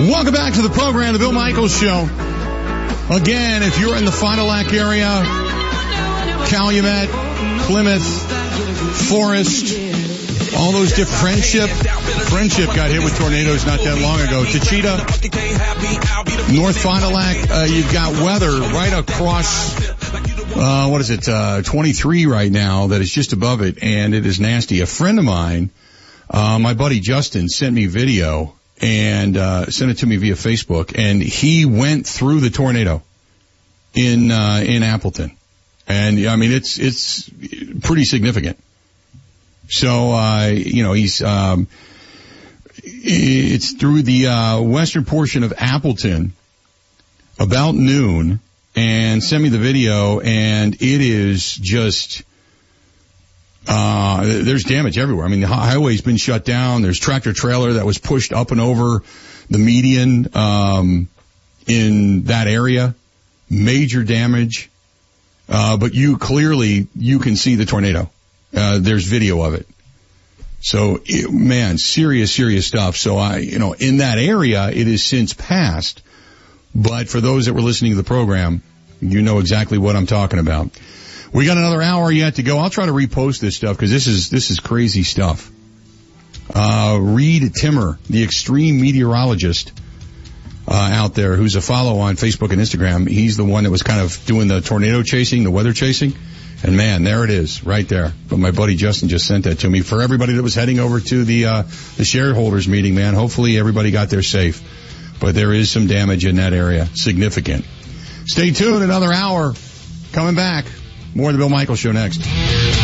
Welcome back to the program, The Bill Michaels Show. Again, if you're in the Fond du Lac area, Calumet, Plymouth, Forest, all those different Friendship got hit with tornadoes not that long ago. Tachita, North Fond du Lac, you've got weather right across, 23 right now that is just above it, and it is nasty. A friend of mine, my buddy Justin, sent me video and sent it to me via Facebook, and he went through the tornado in Appleton. And I mean, it's pretty significant. So, he's, it's through the, western portion of Appleton about noon, and sent me the video, and it is just, there's damage everywhere. I mean, the highway's been shut down. There's tractor trailer that was pushed up and over the median, in that area. Major damage. But you can see the tornado. There's video of it. So, serious stuff. So in that area, it has since passed. But for those that were listening to the program, you know exactly what I'm talking about. We got another hour yet to go. I'll try to repost this stuff because this is crazy stuff. Reed Timmer, the extreme meteorologist, out there, who's a follow on Facebook and Instagram. He's the one that was kind of doing the tornado chasing, the weather chasing. And man, there it is, right there. But my buddy Justin just sent that to me. For everybody that was heading over to the shareholders meeting, man, hopefully everybody got there safe. But there is some damage in that area. Significant. Stay tuned, another hour coming back. More of the Bill Michaels Show next.